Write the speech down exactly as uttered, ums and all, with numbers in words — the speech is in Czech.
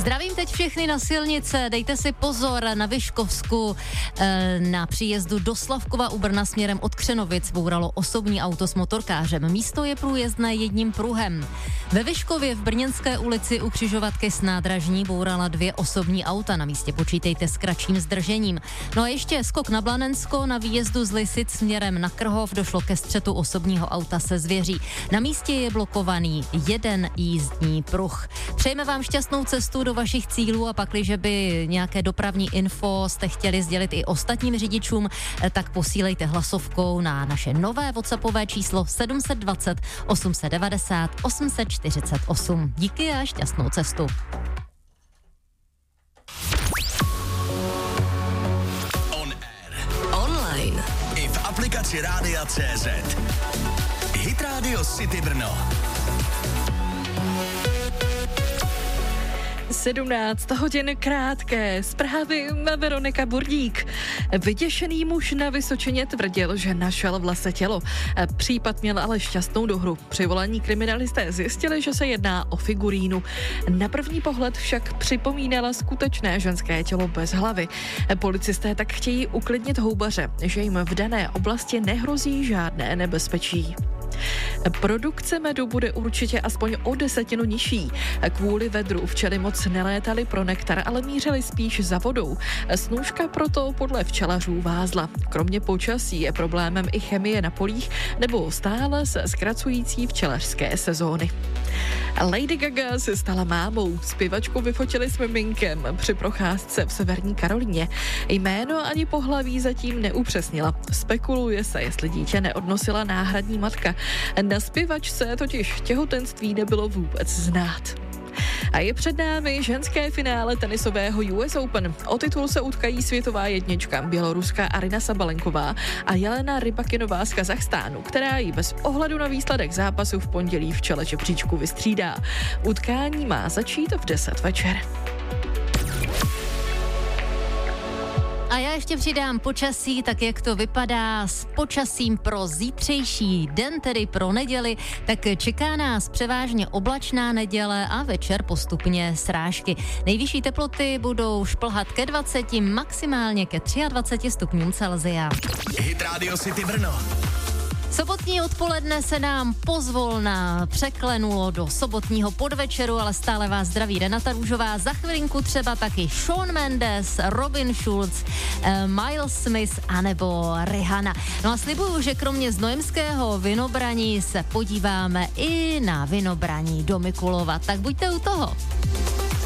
Zdravím teď všechny na silnice, dejte si pozor na Vyškovsku, na příjezdu do Slavkova u Brna směrem od Křenovic bouralo osobní auto s motorkářem. Místo je průjezdné jedním pruhem. Ve Vyškově v Brněnské ulici u křižovatky s nádražní bourala dvě osobní auta, na místě počítejte s kratším zdržením. No a ještě skok na Blanensko, na výjezdu z Lisic směrem na Krhov došlo ke střetu osobního auta se zvěří. Na místě je blokovaný jeden jízdní pruh. Přejeme vám šťastnou cestu do vašich cílů a pakliže by nějaké dopravní info jste chtěli sdělit i ostatním řidičům, tak posílejte hlasovkou na naše nové WhatsAppové číslo sedm set dvacet osm set devadesát osm set čtyřicet osm. Díky a šťastnou cestu. On air. Online. I v aplikaci Rádia C Z. Hit Radio City Brno. sedmnáct hodin krátké zprávy, Veronika Burdík. Vyděšený muž na Vysočině tvrdil, že našel v lese tělo. Případ měl ale šťastnou dohru. Při volání kriminalisté zjistili, že se jedná o figurínu. Na první pohled však připomínala skutečné ženské tělo bez hlavy. Policisté tak chtějí uklidnit houbaře, že jim v dané oblasti nehrozí žádné nebezpečí. Produkce medu bude určitě aspoň o desetinu nižší. Kvůli vedru včely moc nelétaly pro nektar, ale mířily spíš za vodou. Snůška proto podle včelařů vázla. Kromě počasí je problémem i chemie na polích nebo stále se zkracující včelařské sezóny. Lady Gaga se stala mámou. Zpěvačku vyfotili s miminkem při procházce v Severní Karolíně. Jméno ani pohlaví zatím neupřesnila. Spekuluje se, jestli dítě neodnosila náhradní matka. Na zpěvačce totiž těhotenství nebylo vůbec znát. A je před námi ženské finále tenisového U S Open. O titul se utkají světová jednička běloruská Aryna Sabalenková a Jelena Rybakinová z Kazachstánu, která ji bez ohledu na výsledek zápasu v pondělí v čele žebříčku vystřídá. Utkání má začít v deset večer. A já ještě přidám počasí, tak jak to vypadá s počasím pro zítřejší den, tedy pro neděli, tak čeká nás převážně oblačná neděle a večer postupně srážky. Nejvyšší teploty budou šplhat ke dvaceti, maximálně ke dvaceti třemi stupňům Celsia. Hit Radio City Brno. Sobotní odpoledne se nám pozvolna překlenulo do sobotního podvečeru, ale stále vás zdraví Renata Růžová. Za chvilinku třeba taky Shawn Mendes, Robin Schulz, eh, Miles Smith anebo Rihanna. No a slibuju, že kromě znojemského vinobraní se podíváme i na vinobraní do Mikulova. Tak buďte u toho.